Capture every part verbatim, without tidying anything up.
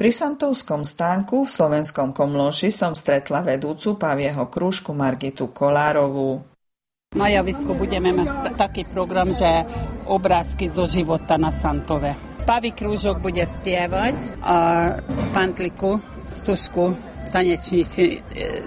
Pri Santovskom stánku v Slovenskom Komlóši som stretla vedúcu Pavieho krúžku Margitu Kolárovú. Na javisku budeme mať t- taký program, že obrázky zo života na Santove. Pavý krúžok bude spievať a z Pantliku, z Tušku, tanečníci,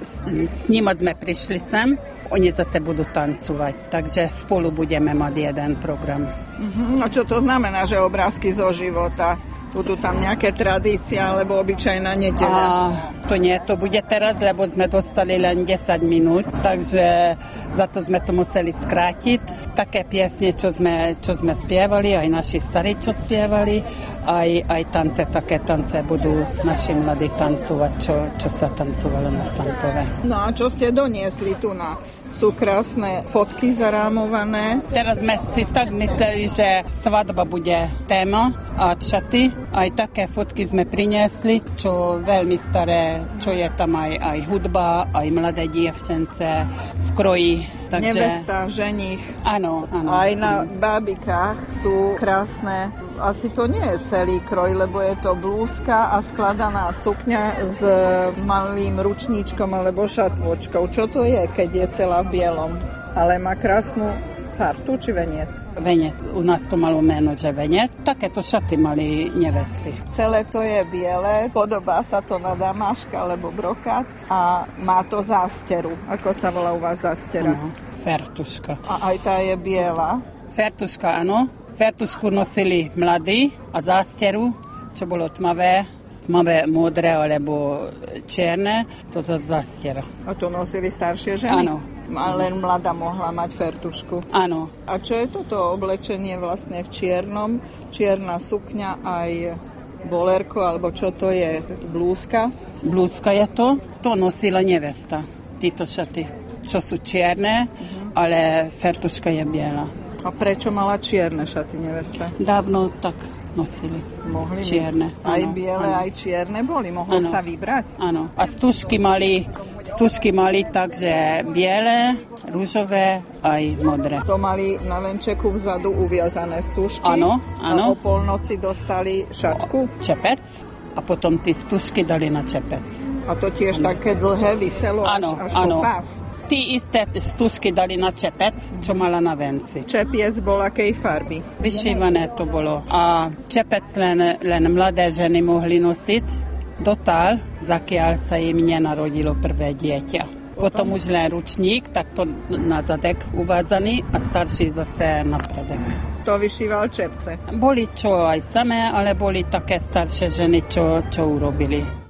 s ním sme prišli sem. Oni zase budú tancovať, takže spolu budeme mať jeden program. Uh-huh. A čo to znamená, že obrázky zo života? Budú tam nejaké tradície alebo obyčajná nedeľa? A to nie, to bude teraz, lebo sme dostali len desať minút, takže za to sme to museli skrátiť. Také piesne, čo sme, čo sme spievali, aj naši starí, čo spievali, aj, aj tance, také tance budú naši mladí tancovať, čo, čo sa tancovalo na Santove. No a čo ste doniesli tu na... Sú krásne fotky zarámované. Teraz sme si tak mysleli, že svadba bude téma a šaty. Aj také fotky sme priniesli, čo veľmi staré, čo je tam aj, aj hudba, aj mladé dievčence v kroji. Takže... Nevesta, ženich. Áno, áno. Aj na bábikách sú krásne. Asi to nie je celý kroj, lebo je to blúzka a skladaná sukňa s malým ručníčkom alebo šatvočkou. Čo to je, keď je celá v bielom? Ale má krásnu partu či veniec? Veniec. U nás to malo meno, že veniec. Takéto šaty mali nevesty. Celé to je biele, podobá sa to na damáška alebo brokát a má to zásteru. Ako sa volá u vás zástera? Ano, fertuška. A aj tá je biela? Fertuška, áno. Fertušku nosili mladí a zásteru, čo bolo tmavé, tmavé, modré alebo čierne, to za zástera. A to nosili staršie ženy? Áno. A len mladá mohla mať fertušku? Áno. A čo je toto oblečenie vlastne v čiernom? Čierna sukňa aj bolerko, alebo čo to je? Blúzka? Blúzka je to. To nosila nevesta, títo šaty, čo sú čierne, uh-huh. ale fertuška je biela. A prečo mala čierne šaty nevesta? Dávno tak nosili. Mohli čierne. Aj áno, biele, áno. aj čierne boli. Mohlo áno. sa vybrať? Áno. A stužky mali, stužky mali takže biele, ružové, aj modré. To mali na venčeku vzadu uviazané stužky? Áno, áno. A o polnoci dostali šatku? Čepec. A potom tie stužky dali na čepec. A to tiež áno. také dlhé viselo áno, až, až áno. po pás? Tí isté stužky dali na čepec, čo mala na venci. Čepiec bol akej farby? Vyšívané to bolo. A čepec len, len mladé ženy mohli nosiť dotál, zakiaľ sa im nenarodilo prvé dieťa. Potom už len ručník, tak to na zadek uvázaný a starší zase na predek. To vyšíval čepce? Boli čo aj samé, ale boli také staršie ženy, čo, čo urobili.